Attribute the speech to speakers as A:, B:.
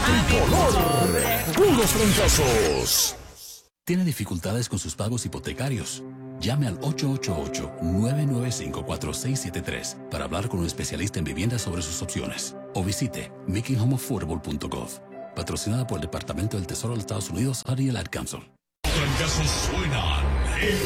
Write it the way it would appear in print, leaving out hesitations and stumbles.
A: tricolor. Puros fracasos.
B: ¿Tiene dificultades con sus pagos hipotecarios? Llame al 888-995-4673 para hablar con un especialista en vivienda sobre sus opciones. O visite makinghomeaffordable.gov. Patrocinada por el Departamento del Tesoro de los Estados Unidos y el Ad Council.
C: Fracasos suenan en